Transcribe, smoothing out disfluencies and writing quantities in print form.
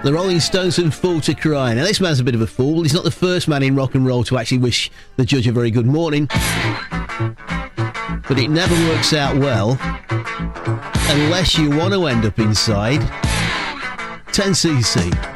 The Rolling Stones and Fool to Cry. Now, this man's a bit of a fool. He's not the first man in rock and roll to actually wish the judge a very good morning. But it never works out well unless you want to end up inside 10cc.